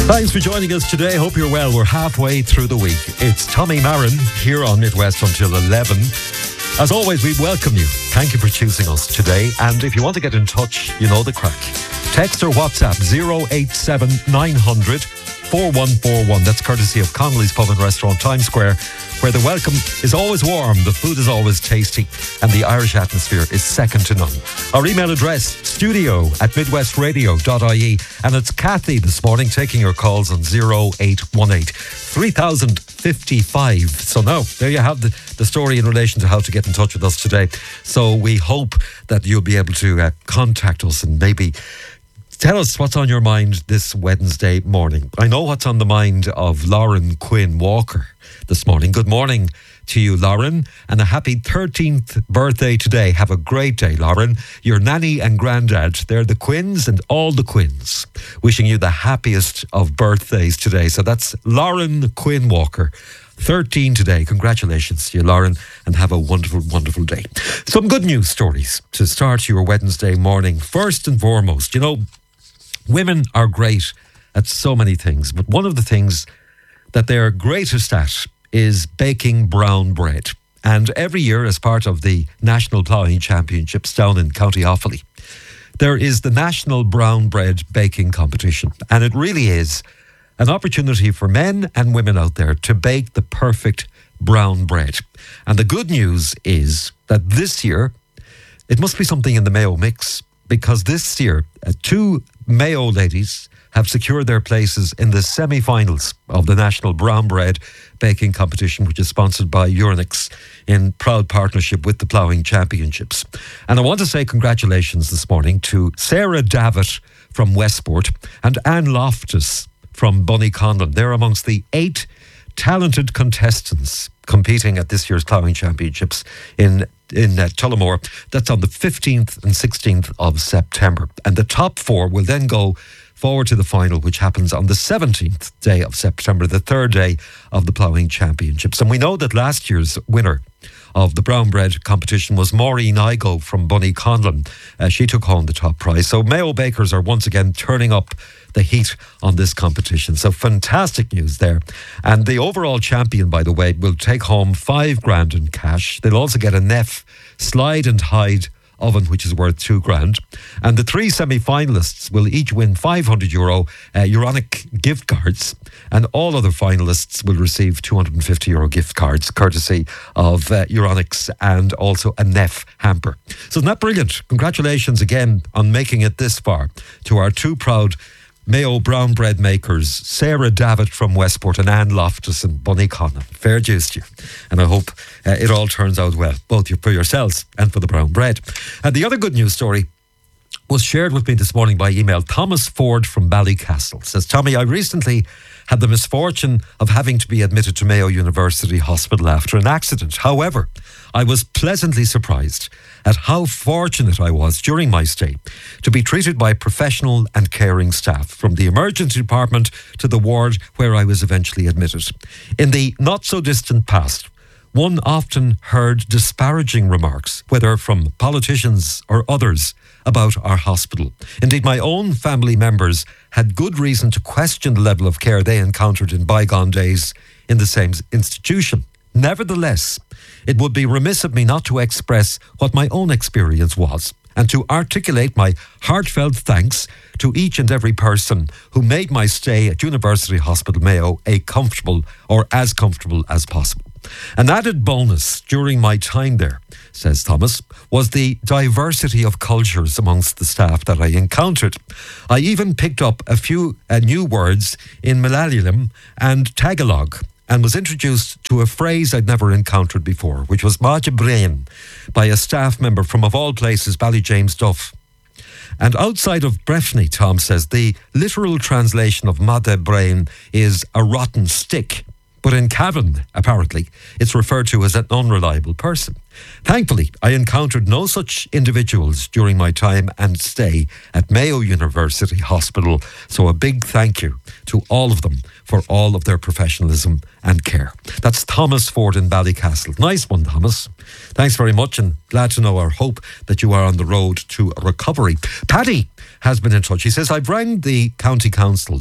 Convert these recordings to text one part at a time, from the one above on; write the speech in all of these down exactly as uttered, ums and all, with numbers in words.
Thanks for joining us today. Hope you're well. We're halfway through the week. It's Tommy Marin here on Midwest until eleven. As always, we welcome you. Thank you for choosing us today. And if you want to get in touch, you know the crack. Text or WhatsApp zero eight seven nine hundred four one four one. That's courtesy of Connolly's Pub and Restaurant, Times Square, where the welcome is always warm, the food is always tasty, and the Irish atmosphere is second to none. Our email address, studio at midwestradio dot I E. And it's Kathy this morning taking your calls on zero eight one eight three thousand fifty-five. So now, there you have the, the story in relation to how to get in touch with us today. So we hope that you'll be able to uh, contact us and maybe tell us what's on your mind this Wednesday morning. I know what's on the mind of Lauren Quinn Walker this morning. Good morning to you, Lauren, and a happy thirteenth birthday today. Have a great day, Lauren. Your nanny and granddad, they're the Quinns and all the Quinns, wishing you the happiest of birthdays today. So that's Lauren Quinn Walker, thirteen today. Congratulations to you, Lauren, and have a wonderful, wonderful day. Some good news stories to start your Wednesday morning. First and foremost, you know, women are great at so many things, but one of the things that they're greatest at is baking brown bread. And every year, as part of the National Ploughing Championships down in County Offaly, there is the National Brown Bread Baking Competition. And it really is an opportunity for men and women out there to bake the perfect brown bread. And the good news is that this year, it must be something in the Mayo mix, because this year, uh, two Mayo ladies have secured their places in the semi-finals of the National Brown Bread Baking Competition, which is sponsored by Uranix in proud partnership with the Ploughing Championships. And I want to say congratulations this morning to Sarah Davitt from Westport and Anne Loftus from Bunnyconlon. They're amongst the eight talented contestants competing at this year's Ploughing Championships in in uh, Tullamore. That's on the fifteenth and sixteenth of September. And the top four will then go forward to the final, which happens on the seventeenth day of September, the third day of the Ploughing Championships. And we know that last year's winner of the brown bread competition was Maureen Igo from Bunnyconlon. Uh, she took home the top prize. So Mayo bakers are once again turning up the heat on this competition. So fantastic news there. And the overall champion, by the way, will take home five grand in cash. They'll also get a Neff slide and hide oven, which is worth two grand. And the three semi-finalists will each win five hundred euro uh, Euronic gift cards, and all other finalists will receive two hundred fifty euro gift cards, courtesy of uh, Euronics, and also a Neff hamper. So isn't that brilliant? Congratulations again on making it this far to our two proud Mayo brown bread makers, Sarah Davitt from Westport and Anne Loftus and Bunnyconlon. Fair dues to you. And I hope uh, it all turns out well, both for yourselves and for the brown bread. And the other good news story was shared with me this morning by email. Thomas Ford from Ballycastle says, Tommy, I recently had the misfortune of having to be admitted to Mayo University Hospital after an accident. However, I was pleasantly surprised at how fortunate I was during my stay to be treated by professional and caring staff, from the emergency department to the ward where I was eventually admitted. In the not-so-distant past, one often heard disparaging remarks, whether from politicians or others, about our hospital. Indeed, my own family members had good reason to question the level of care they encountered in bygone days in the same institution. Nevertheless, it would be remiss of me not to express what my own experience was, and to articulate my heartfelt thanks to each and every person who made my stay at University Hospital Mayo a comfortable, or as comfortable as possible. An added bonus during my time there, says Thomas, was the diversity of cultures amongst the staff that I encountered. I even picked up a few uh, new words in Malayalam and Tagalog, and was introduced to a phrase I'd never encountered before, which was Maja Brain, by a staff member from, of all places, Ballyjamesduff. And outside of Breffni, Tom says, the literal translation of Maja Brain is a rotten stick. But in Cavan, apparently, it's referred to as an unreliable person. Thankfully, I encountered no such individuals during my time and stay at Mayo University Hospital. So a big thank you to all of them for all of their professionalism and care. That's Thomas Ford in Ballycastle. Nice one, Thomas. Thanks very much, and glad to know or hope that you are on the road to recovery. Paddy has been in touch. He says, I've rang the County Council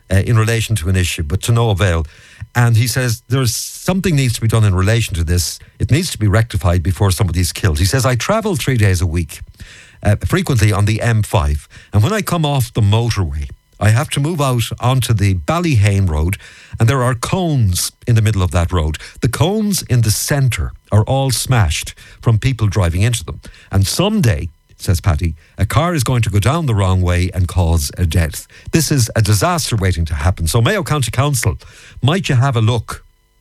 uh, in relation to an issue, but to no avail. And he says there's something needs to be done in relation to this. It needs to be rectified before somebody's killed. He says, I travel three days a week, uh, frequently on the M five. And when I come off the motorway, I have to move out onto the Ballyhane Road, and there are cones in the middle of that road. The cones in the centre are all smashed from people driving into them. And someday, says Paddy, a car is going to go down the wrong way and cause a death. This is a disaster waiting to happen. So Mayo County Council, might you have a look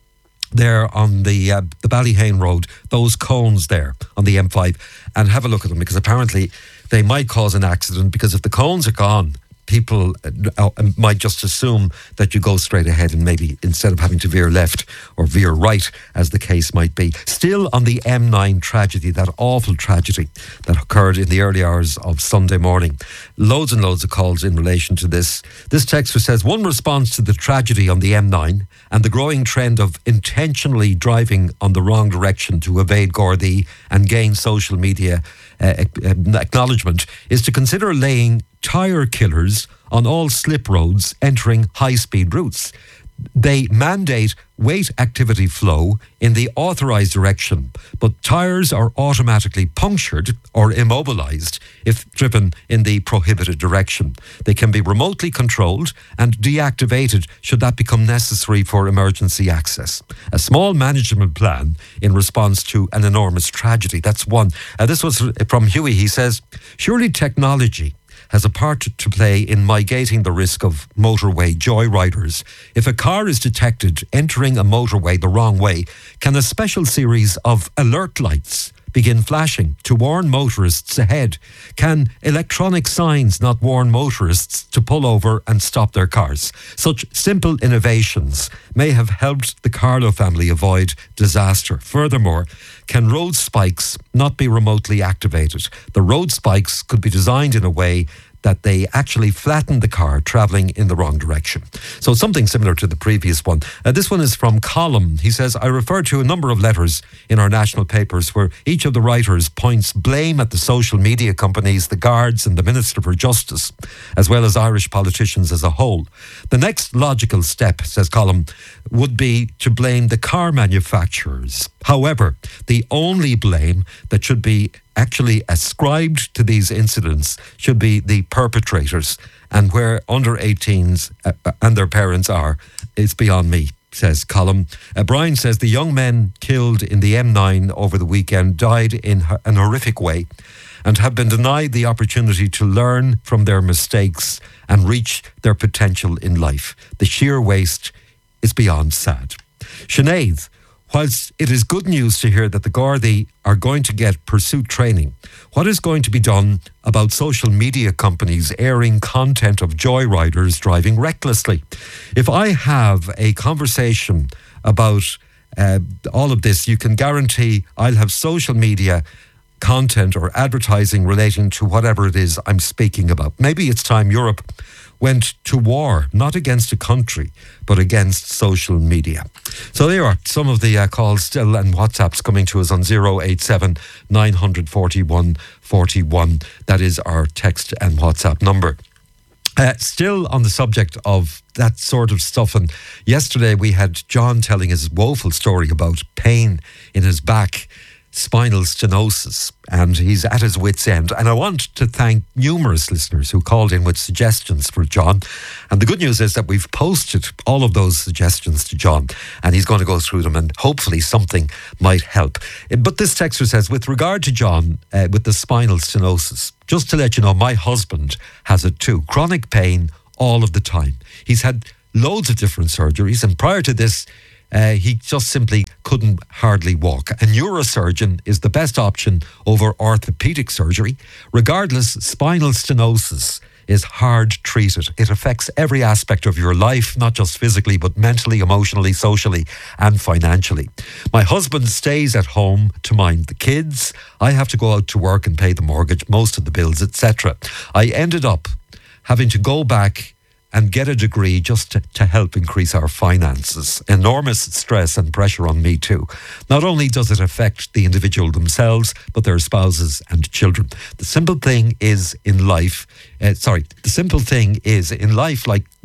there on the uh, the Ballyhane Road, those cones there on the M five, and have a look at them, because apparently they might cause an accident, because if the cones are gone, people uh, might just assume that you go straight ahead, and maybe instead of having to veer left or veer right, as the case might be. Still on the M nine tragedy, that awful tragedy that occurred in the early hours of Sunday morning. Loads and loads of calls in relation to this. This texter says, one response to the tragedy on the M nine and the growing trend of intentionally driving on the wrong direction to evade Gardaí and gain social media uh, acknowledgement is to consider laying tyre killers on all slip roads entering high-speed routes. They mandate weight activity flow in the authorised direction, but tyres are automatically punctured or immobilised if driven in the prohibited direction. They can be remotely controlled and deactivated should that become necessary for emergency access. A small management plan in response to an enormous tragedy. That's one. Uh, this was from Huey. He says, surely technology has a part to play in mitigating the risk of motorway joyriders. If a car is detected entering a motorway the wrong way, can a special series of alert lights begin flashing to warn motorists ahead? Can electronic signs not warn motorists to pull over and stop their cars? Such simple innovations may have helped the Carlow family avoid disaster. Furthermore, can road spikes not be remotely activated? The road spikes could be designed in a way that they actually flatten the car travelling in the wrong direction. So something similar to the previous one. Uh, this one is from Colm. He says, I refer to a number of letters in our national papers where each of the writers points blame at the social media companies, the guards and the Minister for Justice, as well as Irish politicians as a whole. The next logical step, says Colm, would be to blame the car manufacturers. However, the only blame that should be actually ascribed to these incidents should be the perpetrators, and where under eighteens uh, and their parents are, it's beyond me, says Colm. Uh, Brian says the young men killed in the M nine over the weekend died in an horrific way and have been denied the opportunity to learn from their mistakes and reach their potential in life. The sheer waste is beyond sad. Sinead, whilst it is good news to hear that the Gardaí are going to get pursuit training, what is going to be done about social media companies airing content of joyriders driving recklessly? If I have a conversation about uh, all of this, you can guarantee I'll have social media content or advertising relating to whatever it is I'm speaking about. Maybe it's time Europe went to war, not against a country, but against social media. So there are some of the uh, calls still and WhatsApps coming to us on zero eight seven, nine four one, four one. That is our text and WhatsApp number. Uh, still on the subject of that sort of stuff, and yesterday we had John telling his woeful story about pain in his back, spinal stenosis, and he's at his wit's end. And I want to thank numerous listeners who called in with suggestions for John. And the good news is that we've posted all of those suggestions to John, and he's going to go through them, and hopefully something might help. But this texter says, with regard to John, uh, with the spinal stenosis, just to let you know, my husband has it too. Chronic pain all of the time. He's had loads of different surgeries, and prior to this, Uh, he just simply couldn't hardly walk. A neurosurgeon is the best option over orthopedic surgery. Regardless, spinal stenosis is hard treated. It affects every aspect of your life, not just physically, but mentally, emotionally, socially, and financially. My husband stays at home to mind the kids. I have to go out to work and pay the mortgage, most of the bills, et cetera. I ended up having to go back and get a degree just to, to help increase our finances. Enormous stress and pressure on me too. Not only does it affect the individual themselves, but their spouses and children. The simple thing is in life, uh, sorry, the simple thing is in life, like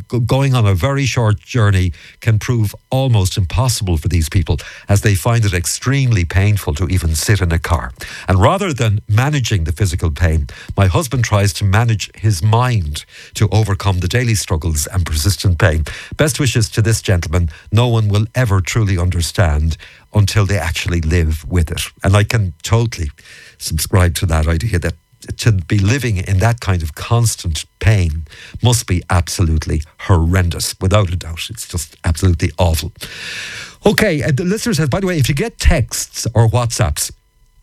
going on a very short journey can prove almost impossible for these people, as they find it extremely painful to even sit in a car. And rather than managing the physical pain, my husband tries to manage his mind to overcome the daily struggles and persistent pain. Best wishes to this gentleman. No one will ever truly understand until they actually live with it. And I can totally subscribe to that idea that to be living in that kind of constant pain must be absolutely horrendous, without a doubt. It's just absolutely awful. Okay, the listener says, by the way, if you get texts or WhatsApps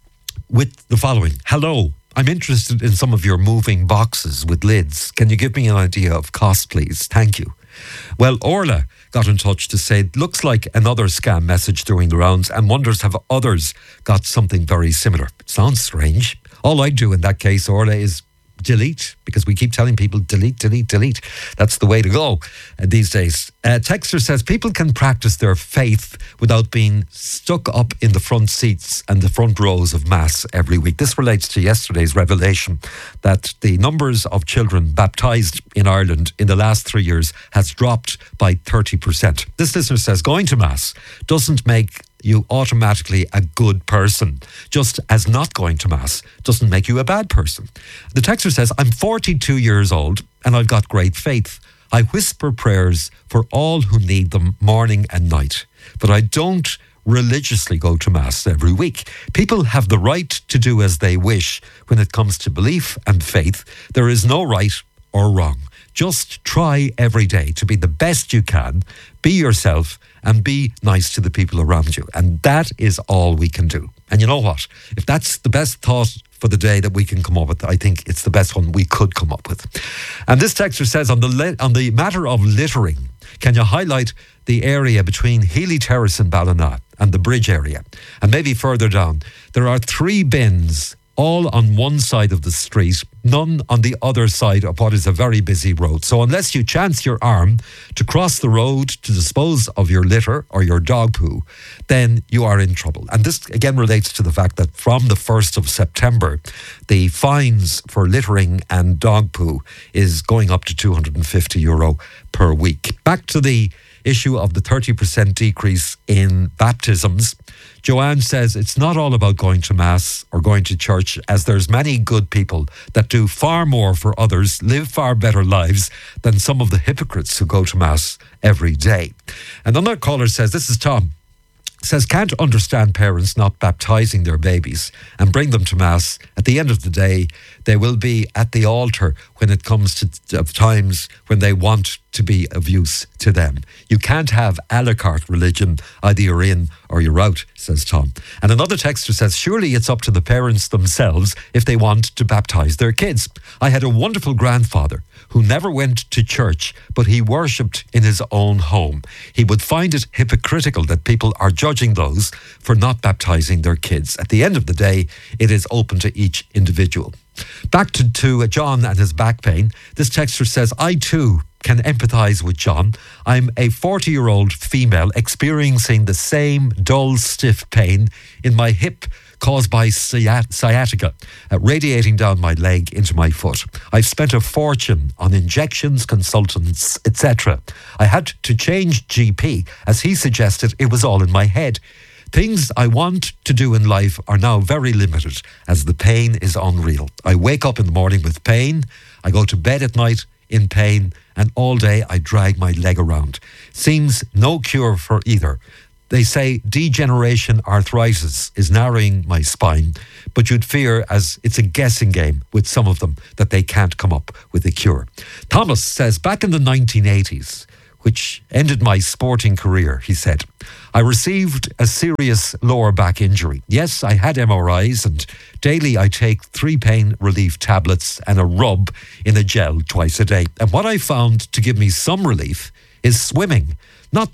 with the following: hello, I'm interested in some of your moving boxes with lids. Can you give me an idea of cost, please? Thank you. Well, Orla got in touch to say it looks like another scam message doing the rounds and wonders have others got something very similar. It sounds strange. All I do in that case, Orla, is delete, because we keep telling people delete, delete, delete. That's the way to go uh, these days. Uh, Texter says people can practice their faith without being stuck up in the front seats and the front rows of Mass every week. This relates to yesterday's revelation that the numbers of children baptised in Ireland in the last three years has dropped by thirty percent. This listener says going to Mass doesn't make you automatically a good person, just as not going to Mass doesn't make you a bad person. The texter says, I'm forty-two years old and I've got great faith. I whisper prayers for all who need them morning and night, but I don't religiously go to Mass every week. People have the right to do as they wish when it comes to belief and faith. There is no right or wrong. Just try every day to be the best you can, be yourself, and be nice to the people around you. And that is all we can do. And you know what? If that's the best thought for the day that we can come up with, I think it's the best one we could come up with. And this texter says, on the le- on the matter of littering, can you highlight the area between Healy Terrace in Ballina and the bridge area? And maybe further down, there are three bins all on one side of the street, none on the other side of what is a very busy road. So unless you chance your arm to cross the road to dispose of your litter or your dog poo, then you are in trouble. And this again relates to the fact that from the first of September, the fines for littering and dog poo is going up to two hundred fifty euro per week. Back to the issue of the thirty percent decrease in baptisms. Joanne says it's not all about going to Mass or going to church, as there's many good people that do far more for others, live far better lives than some of the hypocrites who go to Mass every day. And another caller says, this is Tom, says can't understand parents not baptising their babies and bring them to Mass. At the end of the day, they will be at the altar when it comes to of times when they want to be of use to them. You can't have a la carte religion. Either you're in or you're out, says Tom. And another texter says, surely it's up to the parents themselves if they want to baptise their kids. I had a wonderful grandfather who never went to church, but he worshipped in his own home. He would find it hypocritical that people are judging those for not baptising their kids. At the end of the day, it is open to each individual. Back to, to John and his back pain. This texter says, I too can empathise with John. I'm a forty-year-old female experiencing the same dull, stiff pain in my hip caused by sciat- sciatica, uh, radiating down my leg into my foot. I've spent a fortune on injections, consultants, et cetera. I had to change G P as he suggested it was all in my head. Things I want to do in life are now very limited as the pain is unreal. I wake up in the morning with pain, I go to bed at night in pain, and all day I drag my leg around. Seems no cure for either. They say degeneration arthritis is narrowing my spine, but you'd fear, as it's a guessing game with some of them, that they can't come up with a cure. Thomas says, back in the nineteen eighties, which ended my sporting career, he said, I received a serious lower back injury. Yes, I had M R Is, and daily I take three pain relief tablets and a rub in a gel twice a day. And what I found to give me some relief is swimming. Not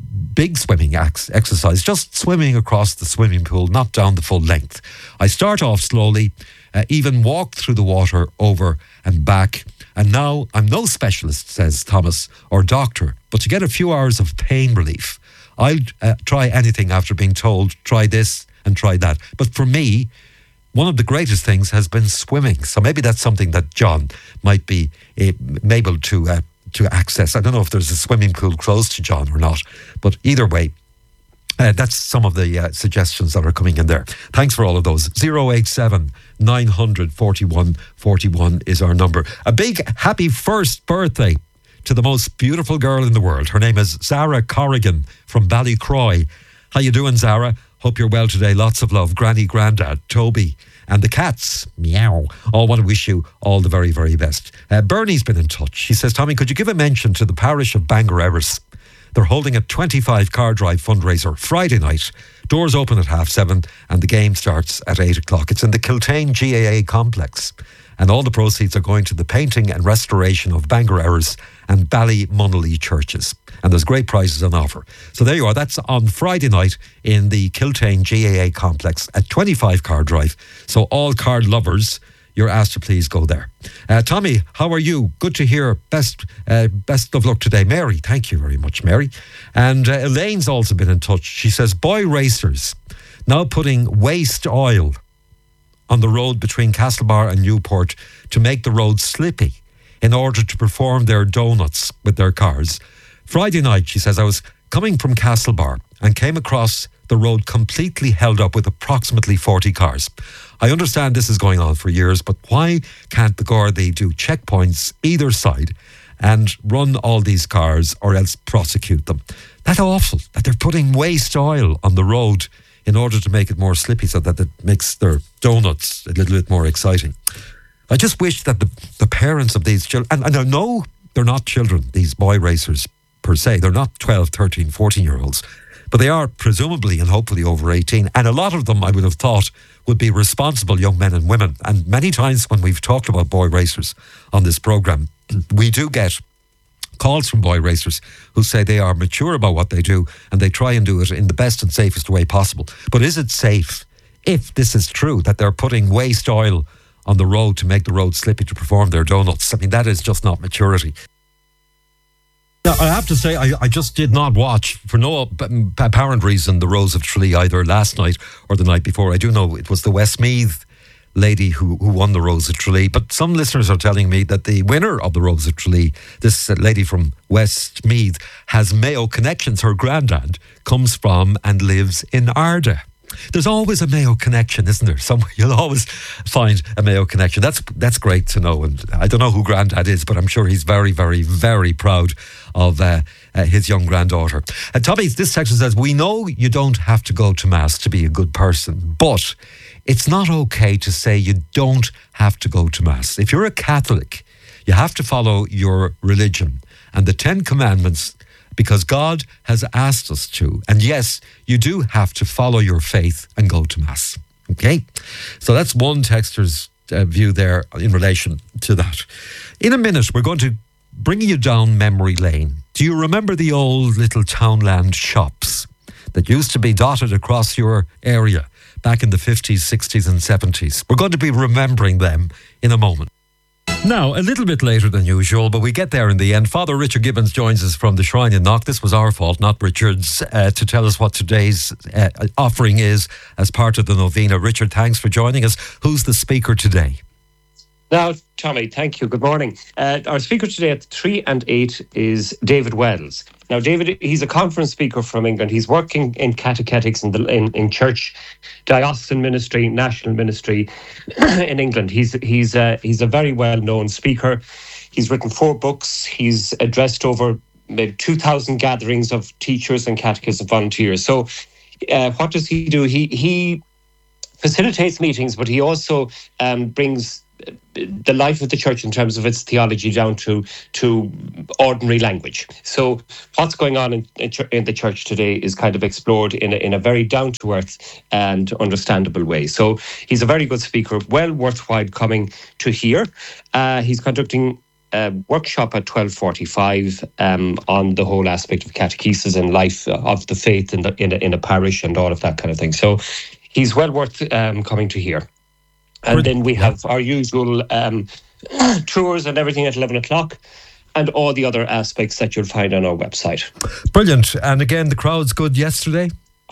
big swimming ex- exercise, just swimming across the swimming pool, not down the full length. I start off slowly, uh, even walk through the water over and back. And now I'm no specialist, says Thomas, or doctor, but to get a few hours of pain relief, I'll uh, try anything after being told, try this and try that. But for me, one of the greatest things has been swimming. So maybe that's something that John might be uh, able to uh, to access. I don't know if there's a swimming pool close to John or not, but either way, Uh, that's some of the uh, suggestions that are coming in there. Thanks for all of those. zero eight seven, nine hundred, forty-one, forty-one is our number. A big happy first birthday to the most beautiful girl in the world. Her name is Zara Corrigan from Ballycroy. How you doing, Zara? Hope you're well today. Lots of love. Granny, Grandad, Toby and the cats. Meow. All want to wish you all the very, very best. Uh, Bernie's been in touch. She says, Tommy, could you give a mention to the parish of Bangor Erris? They're holding a twenty-five car drive fundraiser Friday night. Doors open at half seven and the game starts at eight o'clock. It's in the Kiltane G A A complex. And all the proceeds are going to the painting and restoration of Bangor Erris and Ballymonelly churches. And there's great prizes on offer. So there you are. That's on Friday night in the Kiltane G A A complex at twenty-five car drive. So all car lovers, you're asked to please go there. Uh, Tommy, how are you? Good to hear. Best uh, best of luck today. Mary, thank you very much, Mary. And uh, Elaine's also been in touch. She says, boy racers now putting waste oil on the road between Castlebar and Newport to make the road slippy in order to perform their donuts with their cars. Friday night, she says, I was coming from Castlebar and came across the road completely held up with approximately forty cars. I understand this is going on for years, but why can't the Gardaí do checkpoints either side and run all these cars or else prosecute them? That's awful that they're putting waste oil on the road in order to make it more slippy so that it makes their donuts a little bit more exciting. I just wish that the, the parents of these children, and, and I know they're not children, these boy racers per se, they're not twelve, thirteen, fourteen year olds, but they are presumably and hopefully over eighteen. And a lot of them, I would have thought, would be responsible young men and women. And many times when we've talked about boy racers on this programme, we do get calls from boy racers who say they are mature about what they do and they try and do it in the best and safest way possible. But is it safe, if this is true, that they're putting waste oil on the road to make the road slippy to perform their donuts? I mean, that is just not maturity. Now, I have to say, I, I just did not watch, for no apparent reason, the Rose of Tralee either last night or the night before. I do know it was the Westmeath lady who, who won the Rose of Tralee, but some listeners are telling me that the winner of the Rose of Tralee, this lady from Westmeath, has Mayo connections. Her granddad comes from and lives in Ardagh. There's always a Mayo connection, isn't there? Somewhere you'll always find a Mayo connection. That's that's great to know. And I don't know who Grandad is, but I'm sure he's very, very, very proud of uh, uh, his young granddaughter. Uh, Tommy, this section says, we know you don't have to go to Mass to be a good person, but it's not okay to say you don't have to go to Mass. If you're a Catholic, you have to follow your religion and the Ten Commandments, because God has asked us to. And yes, you do have to follow your faith and go to Mass. Okay? So that's one texter's uh, view there in relation to that. In a minute, we're going to bring you down memory lane. Do you remember the old little townland shops that used to be dotted across your area back in the fifties, sixties and seventies? We're going to be remembering them in a moment. Now, a little bit later than usual, but we get there in the end. Father Richard Gibbons joins us from the Shrine in Knock. This was our fault, not Richard's, uh, to tell us what today's uh, offering is as part of the novena. Richard, thanks for joining us. Who's the speaker today? Now, Tommy, thank you. Good morning. Uh, our speaker today at three and eight is David Wells. Now, David, he's a conference speaker from England. He's working in catechetics in, the, in, in church, diocesan ministry, national ministry in England. He's he's uh, he's a very well-known speaker. He's written four books. He's addressed over maybe two thousand gatherings of teachers and catechist volunteers. So uh, what does he do? He, he facilitates meetings, but he also um, brings the life of the church in terms of its theology down to to ordinary language. So what's going on in, in, in the church today is kind of explored in a, in a very down-to-earth and understandable way. So he's a very good speaker, well worthwhile coming to hear. Uh, he's conducting a workshop at twelve forty-five um, on the whole aspect of catechesis and life of the faith in, the, in, a, in a parish and all of that kind of thing. So he's well worth um, coming to hear. And then we have our usual um, tours and everything at eleven o'clock and all the other aspects that you'll find on our website. Brilliant. And again, the crowd's good yesterday?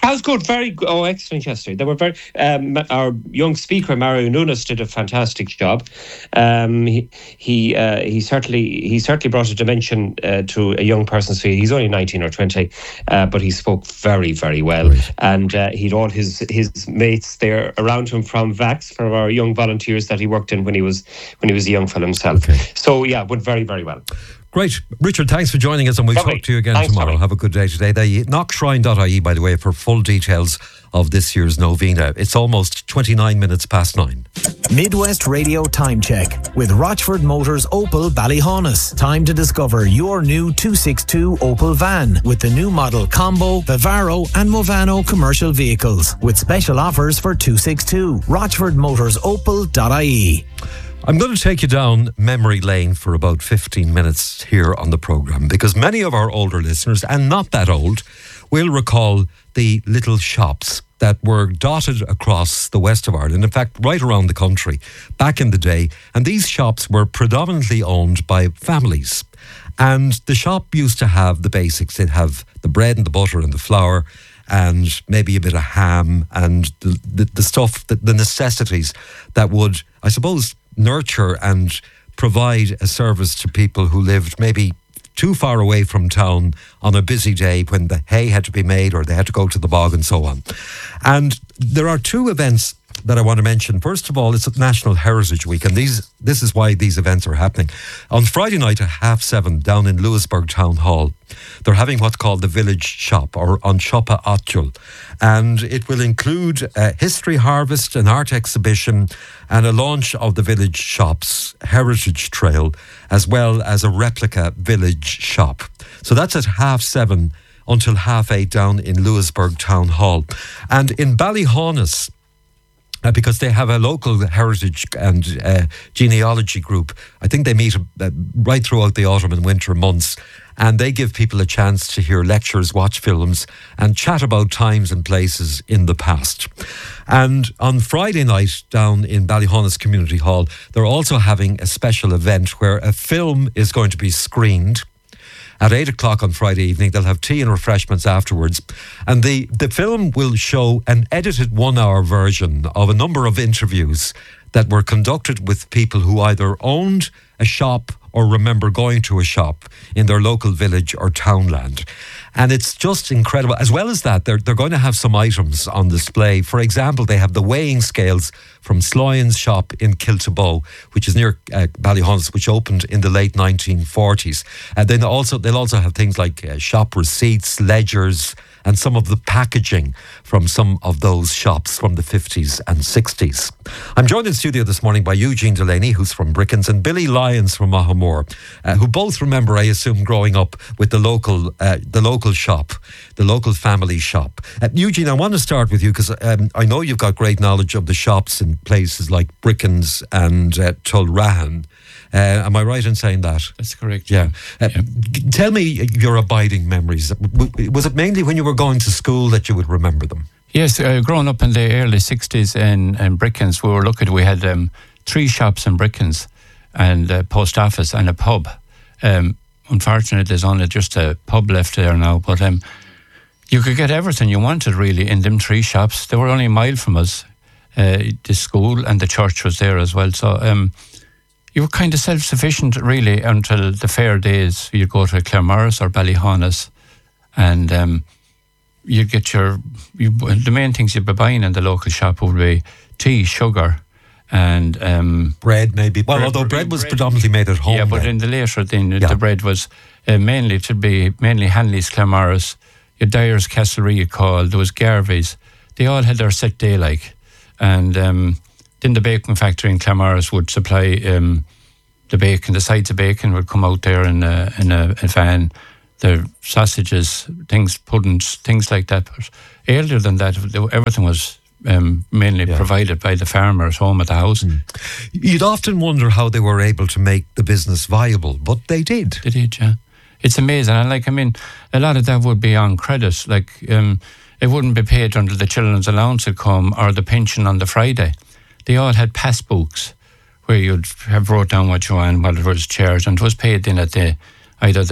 That was good, very good. Oh, excellent yesterday. They were very. Um, our young speaker Mario Nunes did a fantastic job. Um, he he uh, he certainly he certainly brought a dimension uh, to a young person's feel. He's only nineteen or twenty, uh, but he spoke very very well, right. and uh, he'd all his his mates there around him from VAX, from our young volunteers that he worked in when he was when he was a young fellow himself. Okay. So yeah, went very very well. Great. Richard, thanks for joining us, and we'll Lovely. talk to you again Thanks, tomorrow. Tommy. Have a good day today. The knockshrine dot I E, by the way, for full details of this year's novena. It's almost twenty-nine minutes past nine. Midwest Radio Time Check with Rochford Motors Opel Ballyhaunis. Time to discover your new two sixty-two Opel van with the new model Combo, Vivaro and Movano commercial vehicles with special offers for two sixty-two. Rochford Motors Opel dot I E. I'm going to take you down memory lane for about fifteen minutes here on the programme, because many of our older listeners, and not that old, will recall the little shops that were dotted across the west of Ireland, in fact right around the country back in the day, and these shops were predominantly owned by families. And the shop used to have the basics. They'd have the bread and the butter and the flour and maybe a bit of ham and the, the, the stuff, the, the necessities that would, I suppose, nurture and provide a service to people who lived maybe too far away from town on a busy day when the hay had to be made or they had to go to the bog and so on. And there are two events that I want to mention. First of all, it's National Heritage Week, and these this is why these events are happening. On Friday night at half seven down in Lewisburg Town Hall, they're having what's called the Village Shop, or An Siopa Attul, and it will include a history harvest, an art exhibition, and a launch of the Village Shop's Heritage Trail, as well as a replica village shop. So that's at half seven until half eight down in Lewisburg Town Hall. And in Ballyhaunis, Uh, because they have a local heritage and uh, genealogy group. I think they meet uh, right throughout the autumn and winter months, and they give people a chance to hear lectures, watch films, and chat about times and places in the past. And on Friday night down in Ballyhaunis Community Hall, they're also having a special event where a film is going to be screened. At eight o'clock on Friday evening, they'll have tea and refreshments afterwards. And the, the film will show an edited one-hour version of a number of interviews that were conducted with people who either owned a shop or remember going to a shop in their local village or townland. And it's just incredible. As well as that, they're, they're going to have some items on display. For example, they have the weighing scales from Sloyan's shop in Kiltabo, which is near uh, Ballyhaunis, which opened in the late nineteen forties. And then also they'll also have things like uh, shop receipts, ledgers, and some of the packaging from some of those shops from the fifties and sixties. I'm joined in studio this morning by Eugene Delaney, who's from Brickens, and Billy Lyons from Mahamore, uh, who both remember, I assume, growing up with the local uh, the local shop, the local family shop. Uh, Eugene, I want to start with you because um, I know you've got great knowledge of the shops in places like Brickens and uh, Tulrahan. Uh, am I right in saying that? That's correct. Yeah. Uh, yeah. g- tell me your abiding memories. W- was it mainly when you were going to school that you would remember them? Yes, uh, growing up in the early sixties in, in Brickens, we were lucky. We had um, three shops in Brickens and a post office and a pub. Um, unfortunately, there's only just a pub left there now, but um, you could get everything you wanted really in them three shops. They were only a mile from us. Uh, the school and the church was there as well. So um, you were kind of self-sufficient really until the fair days. You'd go to Claremorris or Ballyhaunis and um, you'd get your, you, the main things you'd be buying in the local shop would be tea, sugar and... Um, bread maybe. Well, bread, although bread was bread. predominantly made at home. Yeah, but then. in the later then, Yeah. the bread was uh, mainly, to be mainly Hanley's, Claremorris, your Dyer's, Castlereagh you called, there was Garvey's. They all had their set day like. And um, then the bacon factory in Claremorris would supply um, the bacon, the sides of bacon would come out there in a, in a, a van. The sausages, things, puddings, things like that. But earlier than that, everything was um, mainly yeah. provided by the farmers home at the house. Mm. You'd often wonder how they were able to make the business viable, but they did. They did, yeah. It's amazing. And like, I mean, a lot of that would be on credit. Like, um, it wouldn't be paid until the children's allowance would come or the pension on the Friday. They all had passbooks where you'd have wrote down what you want, what it was charged, and it was paid then at the either the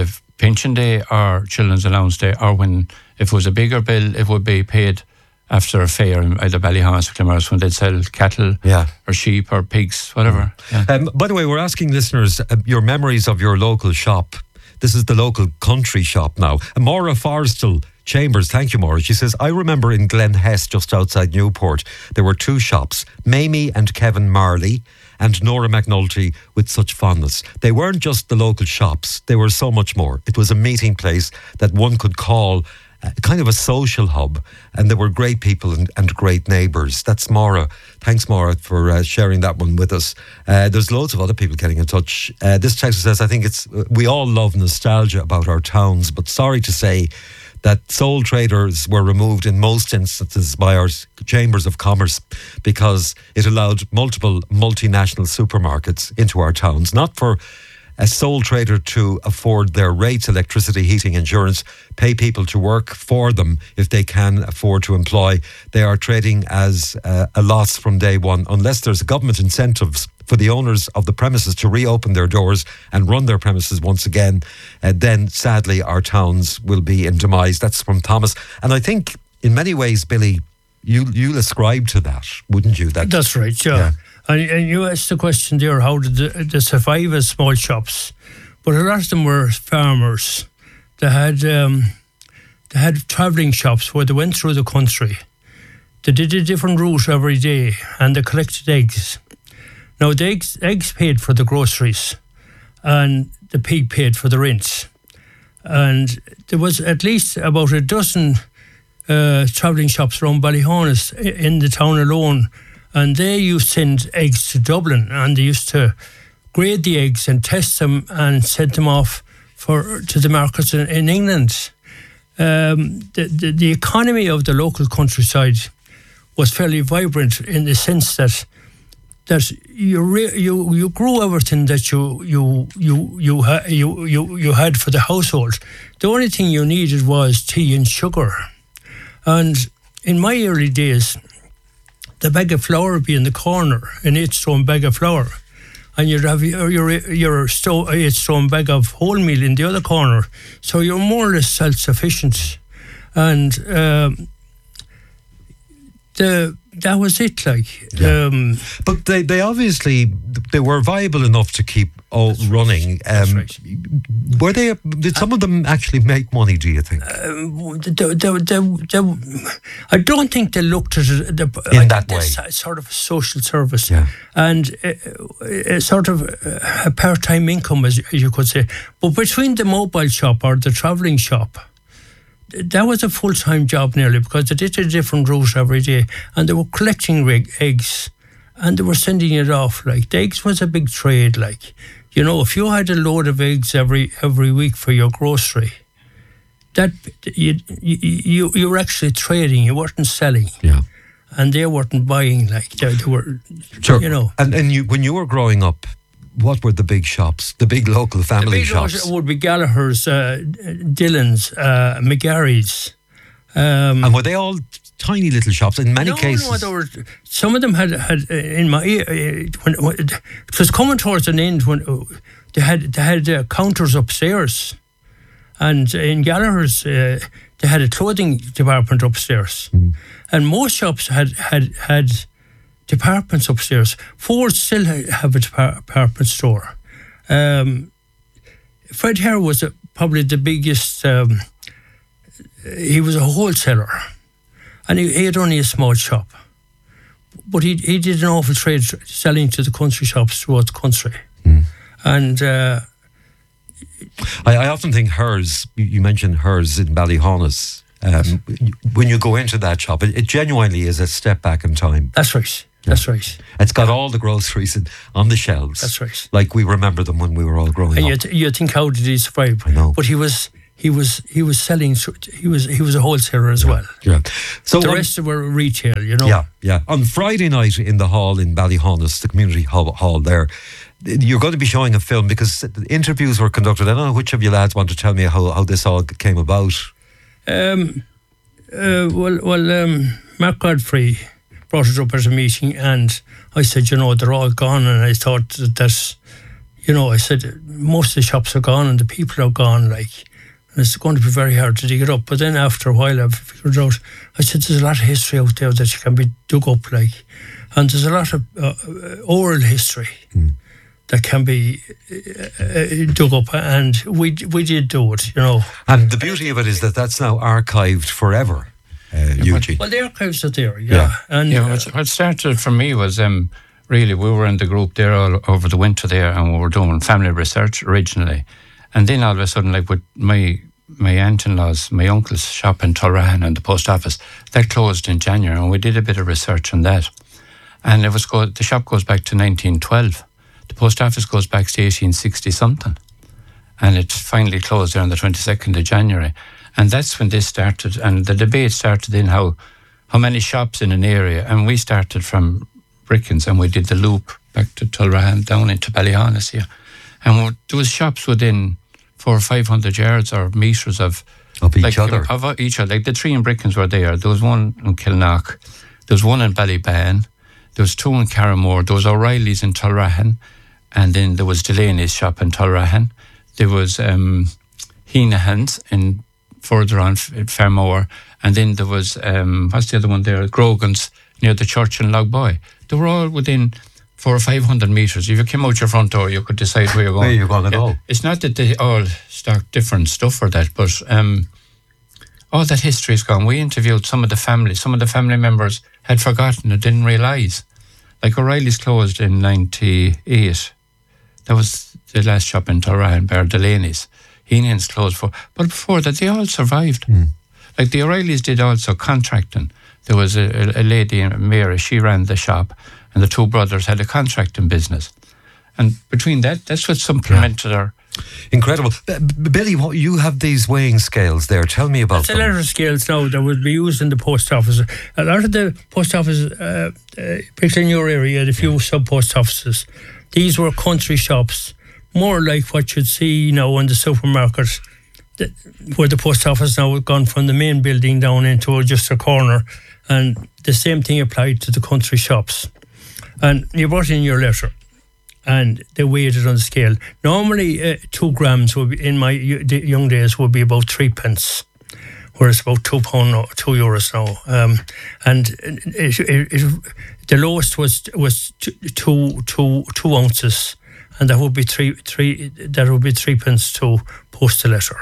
pension day or children's allowance day, or when, if it was a bigger bill, it would be paid after a fair in either Ballyhonus or Clamars when they'd sell cattle yeah. or sheep or pigs, whatever. Mm. Yeah. Um, by the way, we're asking listeners uh, your memories of your local shop. This is the local country shop now. And Maura Forrestal Chambers, thank you, Maura. She says, I remember in Glen Hess, just outside Newport, there were two shops, Mamie and Kevin Marley, and Nora McNulty with such fondness. They weren't just the local shops, they were so much more. It was a meeting place that one could call uh, kind of a social hub, and there were great people and, and great neighbours. That's Maura. Thanks, Maura, for uh, sharing that one with us. Uh, there's loads of other people getting in touch. Uh, this text says, I think it's, we all love nostalgia about our towns, but sorry to say that sole traders were removed in most instances by our chambers of commerce because it allowed multiple multinational supermarkets into our towns, not for a sole trader to afford their rates, electricity, heating, insurance, pay people to work for them if they can afford to employ. They are trading as uh, a loss from day one, unless there's government incentives for the owners of the premises to reopen their doors and run their premises once again. Uh, then, sadly, our towns will be in demise. That's from Thomas. And I think, in many ways, Billy, you, you'll ascribe to that, wouldn't you? That, That's right, yeah. yeah. And, and you asked the question there, how did they, they survive as small shops? But a lot of them were farmers. They had um, they had travelling shops where they went through the country. They did a different route every day, and they collected eggs. Now, the eggs, eggs paid for the groceries, and the pig paid for the rents. And there was at least about a dozen uh, travelling shops around Ballyhonus in the town alone, and they used to send eggs to Dublin, and they used to grade the eggs and test them and send them off for to the markets in, in England. Um, the, the, the economy of the local countryside was fairly vibrant in the sense that that you re, you you grew everything that you you you you, ha, you you you had for the household. The only thing you needed was tea and sugar. And in my early days, the bag of flour would be in the corner, an eight-stone bag of flour, and you'd have your your, your eight-stone bag of wholemeal in the other corner. So you're more or less self-sufficient, and um, the that was it. Like, yeah. um, but they they obviously they were viable enough to keep all running. Right. Um, Right. Were they? Did some of them actually make money? Do you think? Uh, the, the, the, the, I don't think they looked at it the, in like that way. This sort of a social service, Yeah. and uh, a sort of a part-time income, as, as you could say. But between the mobile shop or the travelling shop, that was a full-time job nearly, because they did a different route every day, and they were collecting reg- eggs, and they were sending it off. Like, the eggs was a big trade. Like, you know, if you had a load of eggs every every week for your grocery, that you you you were actually trading. You weren't selling. Yeah. And they weren't buying. Like, they, they were, Sure. you know. And and you when you were growing up, what were the big shops, the big local family the big shops? would be Gallagher's, uh, Dillon's, uh, McGarry's. Um, and were they all tiny little shops in many no, cases? No, there were, some of them had, had uh, in my, uh, when, when it was coming towards an end, when uh, they had they had uh, counters upstairs, and in Gallagher's uh, they had a clothing department upstairs, mm. and most shops had had had departments upstairs. Ford still have a department store. Um, Fred Hare was a, probably the biggest. Um, he was a wholesaler. And he, he had only a small shop. But he he did an awful trade selling to the country shops throughout the country. Mm. And uh, I, I often think hers, you mentioned hers in Ballyhonus. Um, when you go into that shop, it, it genuinely is a step back in time. That's right. That's yeah. right. It's got all the groceries in, on the shelves. That's right. Like we remember them when we were all growing and up. And you, th- you think, how did he survive? I know. But he was... He was he was selling. He was he was a wholesaler as yeah, well. Yeah. So the on, rest were retail, you know. Yeah, yeah. On Friday night in the hall in Ballyhonus, the community hall, hall there, you're going to be showing a film because interviews were conducted. I don't know which of you lads want to tell me how, how this all came about. Um. Uh, well, well. Um. Mark Godfrey brought it up at a meeting, and I said, you know, they're all gone, and I thought that, that you know, I said most of the shops are gone and the people are gone, like. and it's going to be very hard to dig it up. But then after a while, I've figured out, I said, there's a lot of history out there that can be dug up, like, and there's a lot of uh, oral history mm. that can be uh, uh, dug up, and we we did do it, you know. And the beauty of it is that that's now archived forever, uh, Eugene. Well, the archives are there, yeah. Yeah. And yeah, uh, what, what started for me was um, really, we were in the group there all over the winter there, and we were doing family research originally. And then all of a sudden, like with my my aunt-in-law's, my uncle's shop in Tulrahan and the post office, that closed in January, and we did a bit of research on that. And it was go, the shop goes back to nineteen twelve. The post office goes back to eighteen sixty something. And it finally closed there on the twenty-second of January. And that's when this started. And the debate started in how, how many shops in an area. And we started from Brickens, and we did the loop back to Tulrahan, down into Ballyhonus here. And there was shops within four or five hundred yards or metres of Of each like, other. Of each other. Like the three in Brickens were there. There was one in Kilknock. There was one in Ballyban. There was two in Carramore. There was O'Reilly's in Tulrahan. And then there was Delaney's shop in Tulrahan. There was um, Heenahan's in further on Fermore. And then there was, um, what's the other one there? Grogan's near the church in Logboy. They were all within four or five hundred metres. If you came out your front door, you could decide where you're going. Where you're going to yeah. go. It's not that they all stock different stuff or that, but um, all that history is gone. We interviewed some of the family. Some of the family members had forgotten or didn't realise. Like O'Reilly's closed in ninety-eight. That was the last shop in Tulrahan, Bar Delaney's. Heenan's closed for. But before that, they all survived. Mm. Like the O'Reillys did also contracting. There was a, a lady, Mary, she ran the shop, and the two brothers had a contracting business. And between that, that's what supplemented yeah. our... Incredible. B- Billy, what, you have these weighing scales there. Tell me about That's them. a letter scales now that would be used in the post office. A lot of the post offices, uh, uh, particularly in your area, had a few sub-post offices. These were country shops, more like what you'd see now in the supermarket, the, where the post office now had gone from the main building down into just a corner. And the same thing applied to the country shops. And you brought in your letter, and they weighed it on the scale. Normally, uh, two grams would be, in my young days, would be about three pence, whereas about two pound, two euros now. Um, and it, it, it, the lowest was was two two two ounces, and that would be three three that would be three pence to post a letter.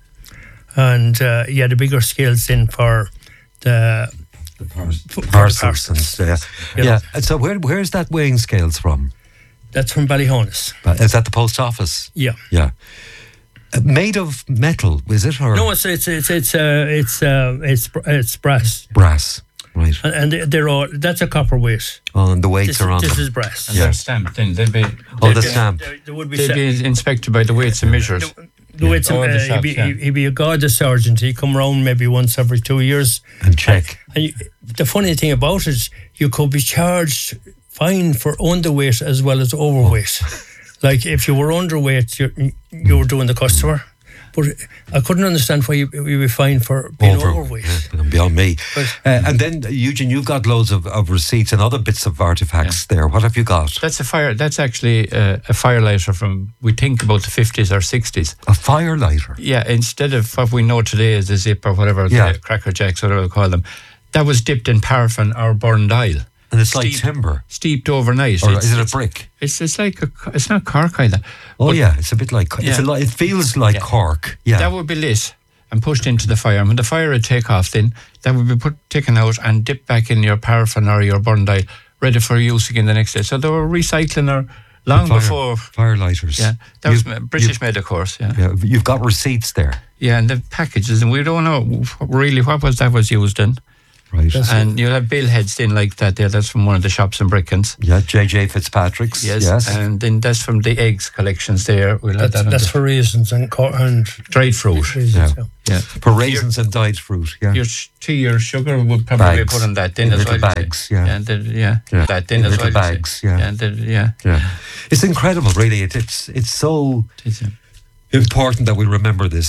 And uh, yeah, the bigger scales then for the. The parcels. Parcels. Yeah. Yeah. yeah. And so where where's that weighing scales from? That's from Ballyhonus. Is that the post office? Yeah. Yeah. Uh, made of metal, is it? Or? No, it's it's it's it's uh, it's uh, it's it's brass. Brass, right? And, and they're all. That's a copper weight. Oh, and the weights This, are on this them. is brass. And Yeah. they're stamped in. They'd be, Oh, they'd the be- stamp. There, there would be. They'd sa- be inspected by the weights and measures. The, the weights. All uh, the he'd, shops, be, yeah. he'd be a guard sergeant. He'd come around maybe once every two years. And check. And you, the funny thing about it, you could be charged fine for underweight as well as overweight. Like if you were underweight, you you were doing the customer. But I couldn't understand why you would be fined for being Over, overweight. yeah, beyond me. But- uh, and then, Eugene, you've got loads of, of receipts and other bits of artifacts there. What have you got? That's a fire. That's actually uh, a firelighter from, we think, about the fifties or sixties. A fire lighter. Yeah, instead of what we know today as a zip or whatever, Yeah. the cracker jacks, whatever we call them, that was dipped in paraffin or burned oil. And it's like Steep- timber. Steeped overnight. Or It's- is it a it's- brick? It's it's like a, it's not cork either. Oh, But yeah. It's a bit like, it's Yeah. a li- it feels like Yeah. cork. Yeah. that would be lit and pushed into the fire. And when the fire would take off, then that would be put taken out and dipped back in your paraffin or your burned oil, ready for use again the next day. So they were recycling her long Fire- before. Fire lighters. Yeah, that was You've- British you've- made, of course. Yeah. Yeah, you've got receipts there. Yeah, and the packages, and we don't know really what was that was used in. Right. And you'll have bill heads in like that there. That's from one of the shops in Brickens. Yeah, J J Fitzpatrick's. Yes. Yes. And then that's from the eggs collections there. We'll have That's, that on that's the for raisins and co- and dried fruit. raisins. Yeah. Yeah. Yeah. For raisins and dyed fruit. Yeah. Your sh- tea or sugar would probably Bags. put on that then In as little well. bags, yeah. Yeah, the, yeah. Yeah. That then In as little well. you say. bags, yeah. Yeah, the, yeah. Yeah. It's incredible, really. It, it's it's so It is, yeah. important that we remember this.